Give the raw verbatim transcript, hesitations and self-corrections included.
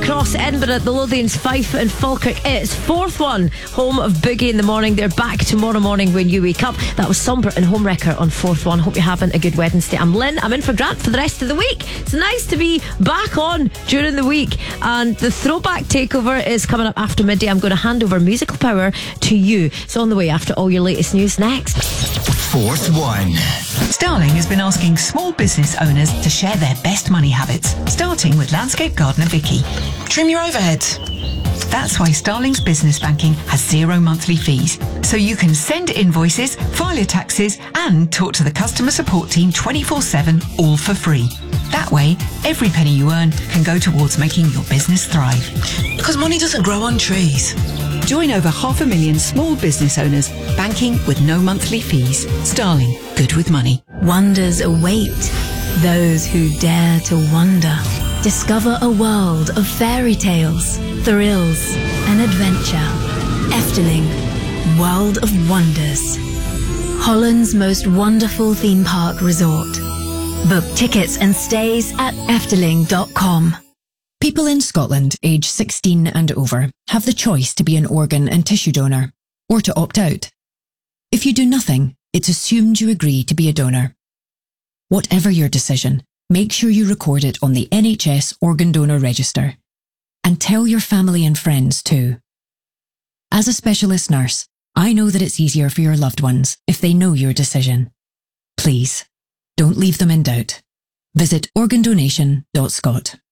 across Edinburgh, the Lothians, Fife and Falkirk. It's fourth one, home of Boogie in the Morning. They're back tomorrow morning when you wake up. That was Sombre and Homewrecker on fourth one. Hope you're having a good Wednesday. I'm Lynn. I'm in for Grant for the rest of the week. It's nice to be back on during the week. And the Throwback Takeover is coming up after midday. I'm going to hand over musical power to you. It's on the way after all your latest news next. Fourth one. Starling has been asking small business owners to share their best money habits, starting with landscape gardener Vicky. Trim your overheads. That's why Starling's business banking has zero monthly fees, so you can send invoices, file your taxes, and talk to the customer support team twenty-four seven, all for free. That way, every penny you earn can go towards making your business thrive. Because money doesn't grow on trees. Join over half a million small business owners banking with no monthly fees. Starling, good with money. Wonders await those who dare to wonder. Discover a world of fairy tales, thrills, and adventure. Efteling, World of Wonders. Holland's most wonderful theme park resort. Book tickets and stays at efteling dot com. People in Scotland aged sixteen and over have the choice to be an organ and tissue donor, or to opt out. If you do nothing, it's assumed you agree to be a donor. Whatever your decision, make sure you record it on the N H S Organ Donor Register. And tell your family and friends too. As a specialist nurse, I know that it's easier for your loved ones if they know your decision. Please, don't leave them in doubt. Visit organ donation dot scot.